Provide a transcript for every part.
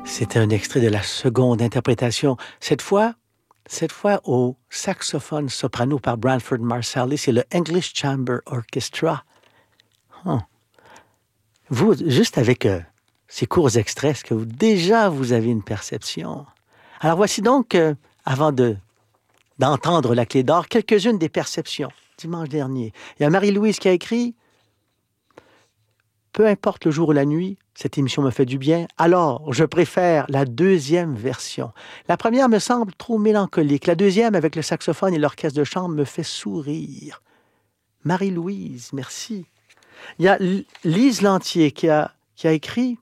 C'était un extrait de la seconde interprétation. Cette fois au saxophone soprano par Branford Marsalis et le English Chamber Orchestra. Vous, juste avec ces courts extraits, est-ce que vous avez une perception? Alors voici donc, avant d'entendre la clé d'or, quelques-unes des perceptions. Dimanche dernier, il y a Marie-Louise qui a écrit « Peu importe le jour ou la nuit, cette émission me fait du bien, alors je préfère la deuxième version. La première me semble trop mélancolique. La deuxième, avec le saxophone et l'orchestre de chambre, me fait sourire. » Marie-Louise, merci. Il y a Lise Lantier qui a écrit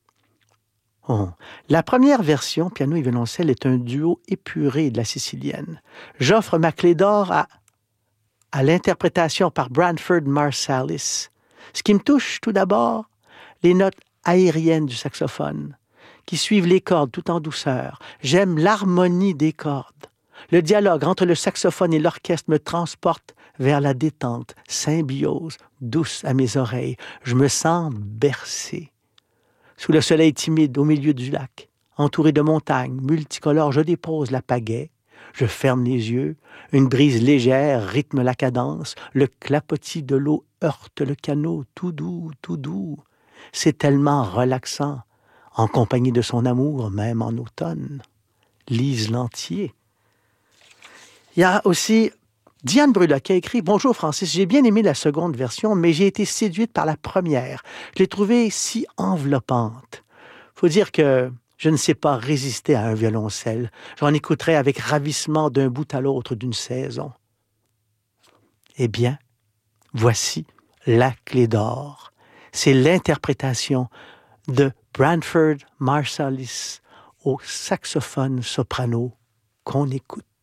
La première version, piano et violoncelle, est un duo épuré de la sicilienne. J'offre ma clé d'or à l'interprétation par Branford Marsalis. Ce qui me touche, tout d'abord, les notes aériennes du saxophone, qui suivent les cordes tout en douceur. J'aime l'harmonie des cordes. Le dialogue entre le saxophone et l'orchestre me transporte vers la détente, symbiose, douce à mes oreilles. Je me sens bercé. Sous le soleil timide au milieu du lac, entouré de montagnes multicolores, je dépose la pagaie, je ferme les yeux, une brise légère rythme la cadence, le clapotis de l'eau heurte le canot, tout doux, tout doux. C'est tellement relaxant, en compagnie de son amour, même en automne. Lise Lantier. Il y a aussi Diane Brula qui a écrit « Bonjour Francis, j'ai bien aimé la seconde version, mais j'ai été séduite par la première. Je l'ai trouvée si enveloppante. Faut dire que je ne sais pas résister à un violoncelle. J'en écouterai avec ravissement d'un bout à l'autre d'une saison. » Eh bien, voici la clé d'or. C'est l'interprétation de Branford Marsalis au saxophone soprano qu'on écoute.